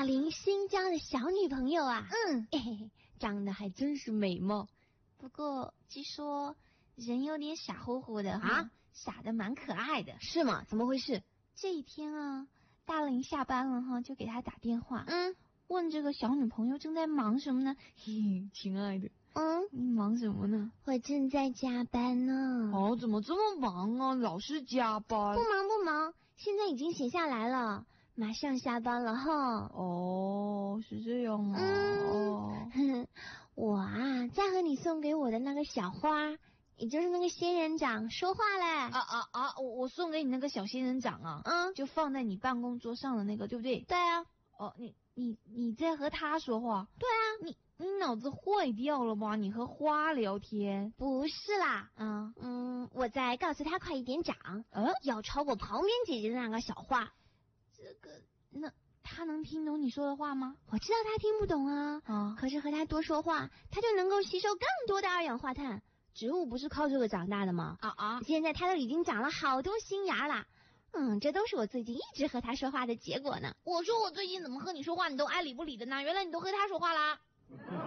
大林新交的小女朋友啊，长得还真是美貌，不过据说人有点傻乎乎的哈，傻的蛮可爱的。 是吗？怎么回事？ 这一天啊，大林下班了哈，就给他打电话，问这个小女朋友正在忙什么呢？嘿，亲爱的，你忙什么呢？我正在加班呢。 哦，怎么这么忙啊？老是加班。 不忙，现在已经写下来了，马上下班了哈。 哦，是这样啊。 我啊，在和你送给我的那个小花，也就是那个仙人掌说话嘞。 我送给你那个小仙人掌啊，就放在你办公桌上的那个，对不对？ 对啊。 哦，你在和他说话？ 对啊。 你脑子坏掉了吗？你和花聊天？ 不是啦，我在告诉他快一点长，要超过旁边姐姐的那个小花。 那他能听懂你说的话吗？ 我知道他听不懂啊，可是和他多说话，他就能够吸收更多的二氧化碳。植物不是靠这个长大的吗？现在他都已经长了好多新芽啦。这都是我最近一直和他说话的结果呢。 我说我最近怎么和你说话你都爱理不理的呢？原来你都和他说话啦。